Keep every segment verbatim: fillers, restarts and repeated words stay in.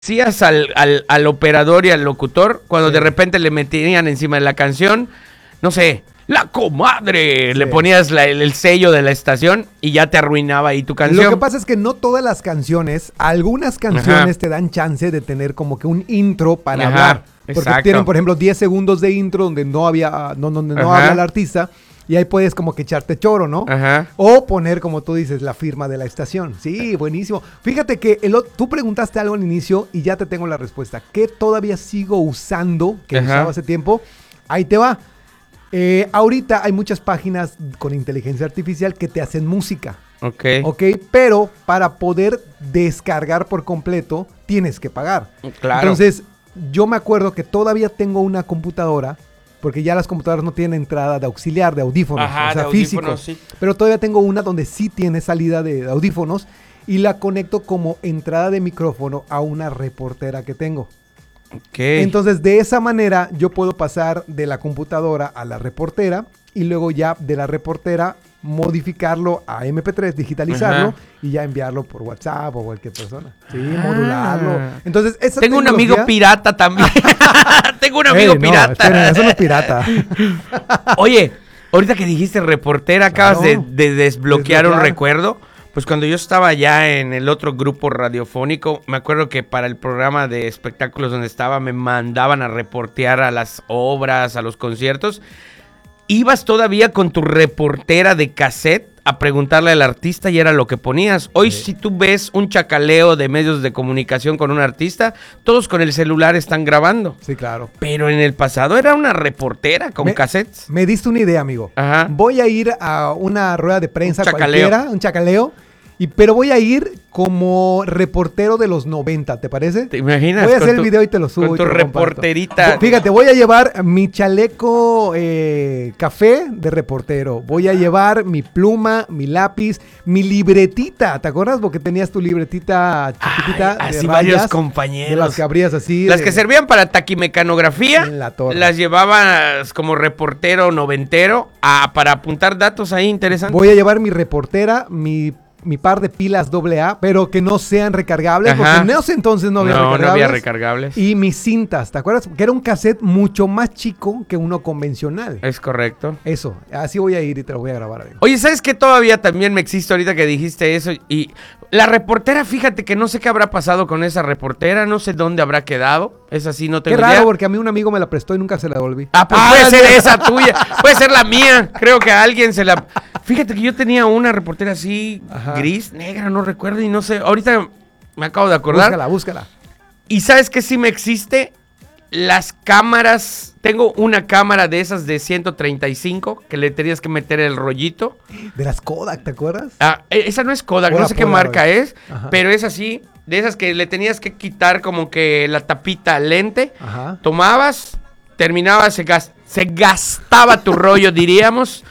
Decías al, al, al operador y al locutor cuando sí. de repente le metían encima de la canción, no sé, la comadre, sí. le ponías la, el, el sello de la estación y ya te arruinaba ahí tu canción. Lo que pasa es que no todas las canciones, algunas canciones Ajá. te dan chance de tener como que un intro para Ajá, hablar. Porque exacto. tienen, por ejemplo, diez segundos de intro donde no había, no, donde no habla el artista. Y ahí puedes como que echarte choro, ¿no? Ajá. O poner, como tú dices, la firma de la estación. Sí, buenísimo. Fíjate que el, tú preguntaste algo al inicio y ya te tengo la respuesta. ¿Qué todavía sigo usando, que Ajá. usaba hace tiempo? Ahí te va. Eh, ahorita hay muchas páginas con inteligencia artificial que te hacen música. Ok. Ok, pero para poder descargar por completo, tienes que pagar. Claro. Entonces, yo me acuerdo que todavía tengo una computadora, porque ya las computadoras no tienen entrada de auxiliar, de audífonos, Ajá, o sea, de físicos. audífonos, sí. Pero todavía tengo una donde sí tiene salida de, de audífonos y la conecto como entrada de micrófono a una reportera que tengo. Okay. Entonces, de esa manera, yo puedo pasar de la computadora a la reportera y luego ya de la reportera modificarlo a eme pe tres, digitalizarlo Ajá. y ya enviarlo por WhatsApp o cualquier persona. Sí, ah. modularlo. Entonces, esa Tengo tecnología... un amigo pirata también. Tengo un amigo Ey, pirata. No, esperen, eso no es pirata. Oye, ahorita que dijiste reportera, acabas claro. de, de desbloquear, desbloquear un recuerdo. Pues cuando yo estaba ya en el otro grupo radiofónico, me acuerdo que para el programa de espectáculos donde estaba me mandaban a reportear a las obras, a los conciertos. Ibas todavía con tu reportera de cassette a preguntarle al artista y era lo que ponías. Hoy sí. si tú ves un chacaleo de medios de comunicación con un artista, todos con el celular están grabando. Sí, claro. Pero en el pasado era una reportera con me, cassettes. Me diste una idea, amigo. Ajá. Voy a ir a una rueda de prensa un chacaleo. cualquiera, un chacaleo. Y, pero voy a ir como reportero de los noventa, ¿te parece? ¿Te imaginas? Voy a hacer tu, el video y te lo subo. Con tu reporterita. Comparto. Fíjate, voy a llevar mi chaleco eh, café de reportero. Voy a llevar mi pluma, mi lápiz, mi libretita. ¿Te acuerdas? Porque tenías tu libretita chiquitita. Ay, de así rayas, varios compañeros. De las que abrías así. Las de, que servían para taquimecanografía. En la torre. Las llevabas como reportero noventero a, para apuntar datos ahí interesantes. Voy a llevar mi reportera, mi... mi par de pilas doble A, pero que no sean recargables, Ajá. porque en ese entonces no había no, recargables. No había recargables. Y mis cintas, ¿te acuerdas? Que era un cassette mucho más chico que uno convencional. Es correcto. Eso, así voy a ir y te lo voy a grabar. Amigo. Oye, ¿sabes qué todavía también me existe ahorita que dijiste eso? Y la reportera, fíjate que no sé qué habrá pasado con esa reportera, no sé dónde habrá quedado. Esa sí no tengo Qué idea. raro, porque a mí un amigo me la prestó y nunca se la devolví. Ah, pues ah, puede ser esa tuya, puede ser la mía. Creo que a alguien se la... Fíjate que yo tenía una reportera así, Ajá. gris, negra, no recuerdo y no sé. Ahorita me acabo de acordar. Búscala, búscala. ¿Y sabes qué sí me existe? Las cámaras. Tengo una cámara de esas de ciento treinta y cinco que le tenías que meter el rollito. De las Kodak, ¿te acuerdas? Ah, esa no es Kodak, Hola, no sé qué marca es, Ajá. pero es así. De esas que le tenías que quitar como que la tapita al lente. Ajá. Tomabas, terminabas, se, gas, se gastaba tu rollo, diríamos.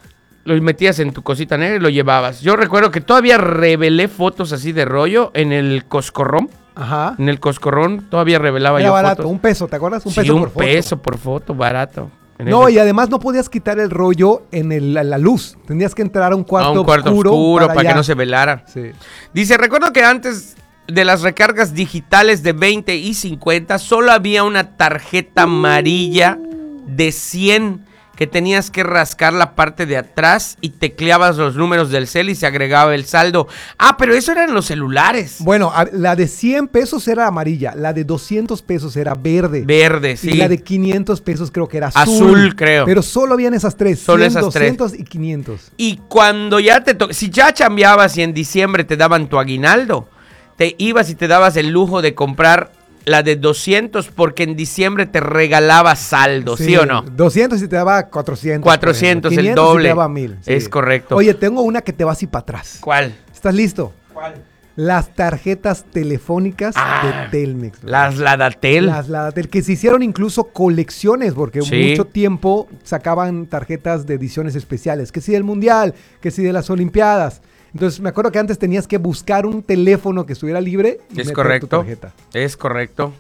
Lo metías en tu cosita negra y lo llevabas. Yo recuerdo que todavía revelé fotos así de rollo en el Coscorrón. Ajá. En el Coscorrón todavía revelaba Era yo barato, fotos. un peso, ¿te acuerdas? Un sí, peso un por foto. peso por foto, barato. No, ese... y además no podías quitar el rollo en el, la, la luz. Tenías que entrar a un cuarto, a un cuarto oscuro, oscuro para, para que no se velara. Sí. Dice, recuerdo que antes de las recargas digitales de veinte y cincuenta, solo había una tarjeta amarilla de cien que tenías que rascar la parte de atrás y tecleabas los números del cel y se agregaba el saldo. Ah, pero eso eran los celulares. Bueno, la de cien pesos era amarilla, la de doscientos pesos era verde. Verde, sí. Y la de quinientos pesos creo que era azul. Azul, creo. Pero solo habían esas tres, solo cien, esas doscientos tres. Y quinientos. Y cuando ya te to- si ya chambeabas y en diciembre te daban tu aguinaldo, te ibas y te dabas el lujo de comprar la de doscientos porque en diciembre te regalaba saldo, ¿sí, ¿sí o no? doscientos y te daba cuatrocientos. cuatrocientos, el doble. Y te daba mil. Sí. Es correcto. Oye, tengo una que te va así para atrás. ¿Cuál? ¿Estás listo? ¿Cuál? Las tarjetas telefónicas ah, de Telmex. ¿verdad? Las Ladatel. Las Ladatel, que se hicieron incluso colecciones, porque sí. mucho tiempo sacaban tarjetas de ediciones especiales, que sí del Mundial, que sí de las Olimpiadas. Entonces me acuerdo que antes tenías que buscar un teléfono que estuviera libre y es meter correcto, tu tarjeta. Es correcto.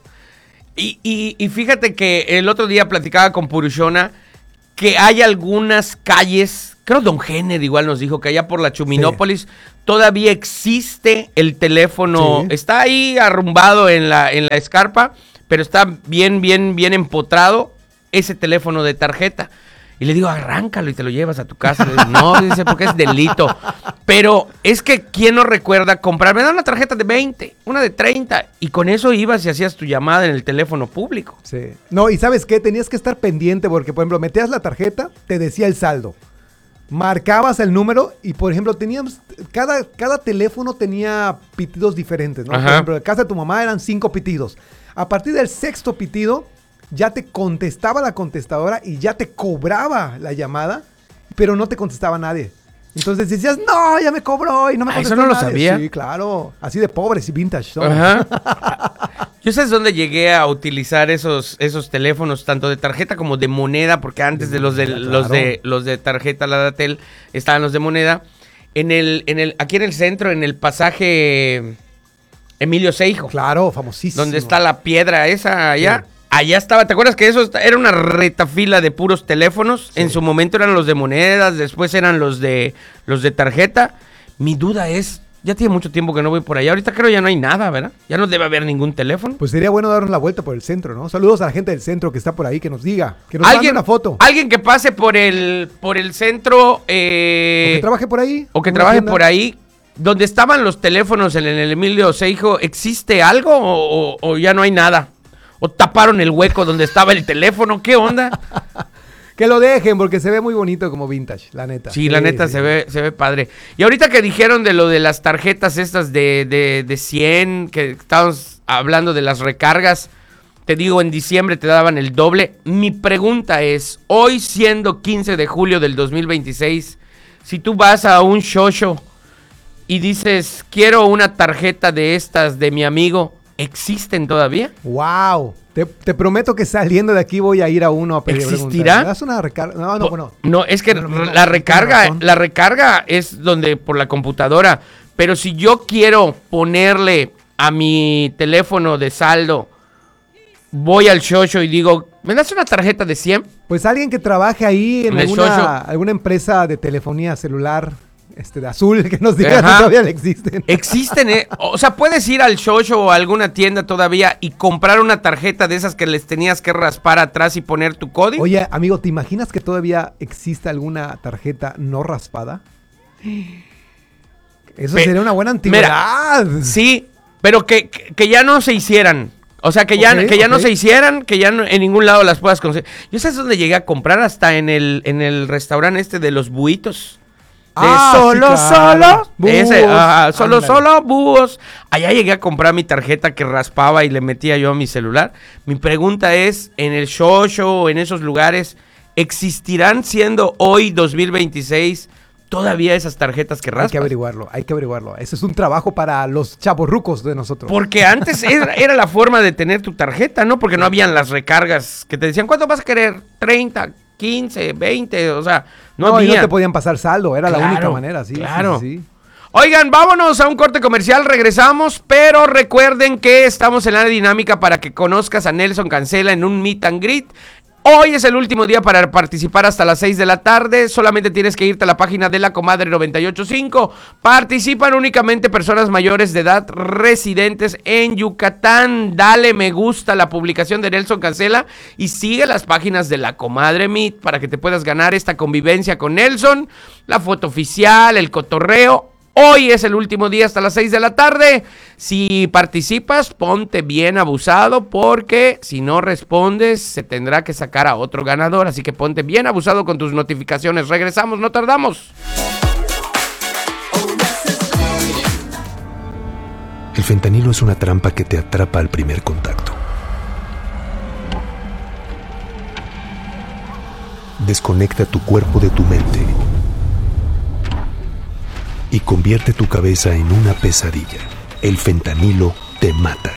Y, y, y fíjate que el otro día platicaba con Purushona que hay algunas calles, creo Don Jenner igual nos dijo que allá por la Chuminópolis sí. todavía existe el teléfono, sí. está ahí arrumbado en la, en la escarpa, pero está bien, bien, bien empotrado ese teléfono de tarjeta. Y le digo, arráncalo y te lo llevas a tu casa. Digo, no, dice, porque es delito. Pero es que, ¿quién no recuerda comprar? Me dan una tarjeta de veinte, una de treinta, y con eso ibas y hacías tu llamada en el teléfono público. Sí. No, y ¿sabes qué? Tenías que estar pendiente porque, por ejemplo, metías la tarjeta, te decía el saldo. Marcabas el número y, por ejemplo, teníamos... Cada, cada teléfono tenía pitidos diferentes, ¿no? Ajá. Por ejemplo, en casa de tu mamá eran cinco pitidos. A partir del sexto pitido... ya te contestaba la contestadora y ya te cobraba la llamada, pero no te contestaba nadie. Entonces decías, no, ya me cobró y no me contestó nadie. ¿Eso no nadie. lo sabía? Sí, claro. Así de pobres y vintage. ¿No? Ajá. Yo sé dónde llegué a utilizar esos, esos teléfonos, tanto de tarjeta como de moneda, porque antes de los de, claro. los de, los de tarjeta, la Datel, estaban los de moneda. En el, en el, aquí en el centro, en el pasaje Emilio Seijo. Claro, famosísimo. Donde está la piedra esa allá. Sí. Allá estaba, ¿te acuerdas que eso era una retafila de puros teléfonos? Sí. En su momento eran los de monedas, después eran los de los de tarjeta. Mi duda es, ya tiene mucho tiempo que no voy por allá, ahorita creo ya no hay nada, ¿verdad? Ya no debe haber ningún teléfono. Pues sería bueno darnos la vuelta por el centro, ¿no? Saludos a la gente del centro que está por ahí, que nos diga, que nos mande una foto. Alguien que pase por el, por el centro. Eh, o que trabaje por ahí. O que trabaje tienda. por ahí. Donde estaban los teléfonos en el Emilio Seijo, ¿existe algo o, o, o ya no hay nada? ¿O taparon el hueco donde estaba el teléfono? ¿Qué onda? Que lo dejen, porque se ve muy bonito como vintage, la neta. Sí, sí la neta sí. se ve se ve padre. Y ahorita que dijeron de lo de las tarjetas estas de, de, de cien, que estábamos hablando de las recargas, te digo, en diciembre te daban el doble. Mi pregunta es, hoy siendo quince de julio del dos mil veintiséis, si tú vas a un shosho y dices, quiero una tarjeta de estas de mi amigo, ¿existen todavía? ¡Wow! Te, te prometo que saliendo de aquí voy a ir a uno a pedir. ¿Existirá? ¿Me das una recarga? No, no, bueno. No, es que no, no, la recarga, la recarga es donde por la computadora. Pero si yo quiero ponerle a mi teléfono de saldo, voy al shosho y digo, ¿me das una tarjeta de cien? Pues alguien que trabaje ahí en, en alguna, alguna empresa de telefonía celular. Este de azul, que nos diga Ajá. si todavía existen. Existen, eh. O sea, puedes ir al shosho o a alguna tienda todavía y comprar una tarjeta de esas que les tenías que raspar atrás y poner tu código. Oye, amigo, ¿te imaginas que todavía existe alguna tarjeta no raspada? Eso Pe- sería una buena antigüedad. Mira, sí, pero que, que, que ya no se hicieran. O sea, que ya, okay, que ya okay. no se hicieran, que ya no, en ningún lado las puedas conseguir. Yo sé dónde llegué a comprar, hasta en el, en el restaurante este de los buitos. De ah, solo, sí, claro. solo, búhos, ese, uh, solo, ándale. solo, búhos. Allá llegué a comprar mi tarjeta que raspaba y le metía yo a mi celular. Mi pregunta es, en el shosho o en esos lugares, ¿existirán siendo hoy dos mil veintiséis todavía esas tarjetas que raspan? Hay que averiguarlo, hay que averiguarlo. Ese es un trabajo para los chavorrucos de nosotros. Porque antes era, era la forma de tener tu tarjeta, ¿no? Porque no habían las recargas que te decían, ¿cuánto vas a querer? treinta, quince, veinte, o sea, no, no había. Y no te podían pasar saldo, era claro, la única manera, sí. Claro. Sí, sí. Oigan, vámonos a un corte comercial, regresamos, pero recuerden que estamos en la dinámica para que conozcas a Nelson Cancela en un meet and greet. Hoy es el último día para participar hasta las seis de la tarde. Solamente tienes que irte a la página de La Comadre noventa y ocho punto cinco. Participan únicamente personas mayores de edad residentes en Yucatán. Dale me gusta a la publicación de Nelson Cancela y sigue las páginas de La Comadre Meet para que te puedas ganar esta convivencia con Nelson, la foto oficial, el cotorreo. Hoy es el último día hasta las seis de la tarde. Si participas, ponte bien abusado porque si no respondes, se tendrá que sacar a otro ganador. Así que ponte bien abusado con tus notificaciones. Regresamos, no tardamos. El fentanilo es una trampa que te atrapa al primer contacto. Desconecta tu cuerpo de tu mente y convierte tu cabeza en una pesadilla. El fentanilo te mata.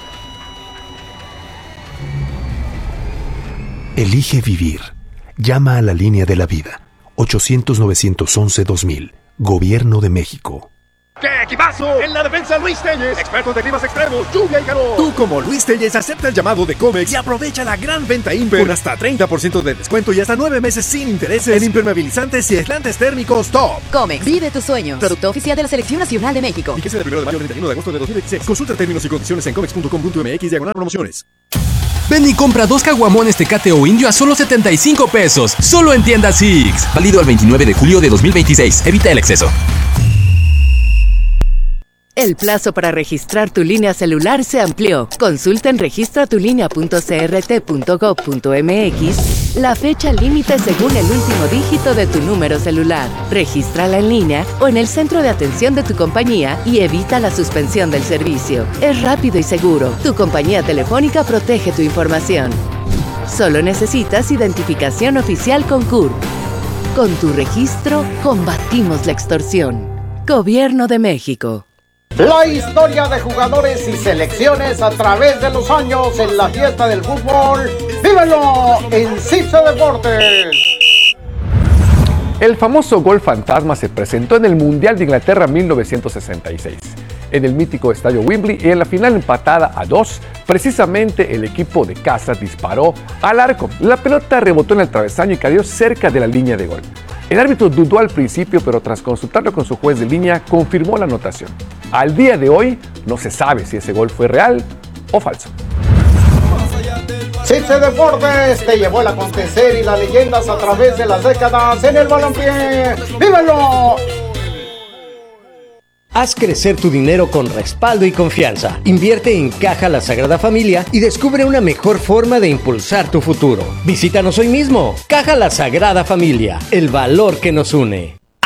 Elige vivir. Llama a la línea de la vida. ochocientos, novecientos once, dos mil. Gobierno de México. ¡Qué equipazo! En la defensa, Luis Telles, expertos de climas extremos, lluvia y calor. Tú, como Luis Telles, acepta el llamado de Comex y aprovecha la gran venta Imper con hasta treinta por ciento de descuento y hasta nueve meses sin intereses en impermeabilizantes y aislantes térmicos top. Comex, vive tus sueños. Producto oficial de la Selección Nacional de México. Fíjese del primero de mayo al treinta y uno de agosto de dos mil veintiséis. Consulta términos y condiciones en comex punto com punto m x diagonal promociones. Ven y compra dos caguamones Tecate o Indio a solo setenta y cinco pesos. Solo en tienda Six. Válido el veintinueve de julio de dos mil veintiséis. Evita el exceso. El plazo para registrar tu línea celular se amplió. Consulta en registra tu línea punto c r t punto gov punto m x la fecha límite según el último dígito de tu número celular. Regístrala en línea o en el centro de atención de tu compañía y evita la suspensión del servicio. Es rápido y seguro. Tu compañía telefónica protege tu información. Solo necesitas identificación oficial con C U R P. Con tu registro, combatimos la extorsión. Gobierno de México. La historia de jugadores y selecciones a través de los años en la fiesta del fútbol. ¡Vívelo en Cipse Deportes! El famoso gol fantasma se presentó en el Mundial de Inglaterra mil novecientos sesenta y seis. En el mítico estadio Wembley y en la final empatada a dos, precisamente el equipo de casa disparó al arco. La pelota rebotó en el travesaño y cayó cerca de la línea de gol. El árbitro dudó al principio, pero tras consultarlo con su juez de línea, confirmó la anotación. Al día de hoy, no se sabe si ese gol fue real o falso. Cipse Deportes te llevó el acontecer y las leyendas a través de las décadas en el balompié. ¡Vívelo! Haz crecer tu dinero con respaldo y confianza. Invierte en Caja La Sagrada Familia y descubre una mejor forma de impulsar tu futuro. Visítanos hoy mismo. Caja La Sagrada Familia, el valor que nos une.